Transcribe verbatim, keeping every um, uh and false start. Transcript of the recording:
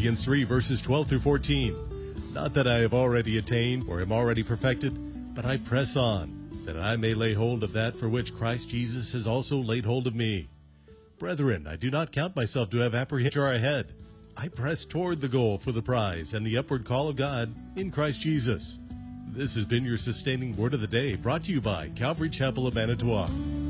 Philippians three, verses twelve through fourteen. Not that I have already attained or am already perfected, but I press on, that I may lay hold of that for which Christ Jesus has also laid hold of me. Brethren, I do not count myself to have apprehension ahead. I press toward the goal for the prize and the upward call of God in Christ Jesus. This has been your sustaining word of the day, brought to you by Calvary Chapel of Manitowoc.